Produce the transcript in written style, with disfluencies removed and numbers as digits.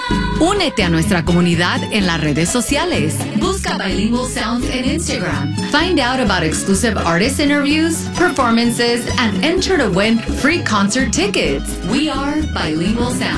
Únete a nuestra comunidad en las redes sociales. Busca Bilingual Sound en Instagram. Find out about exclusive artist interviews, performances, and enter to win free concert tickets. We are Bilingual Sound.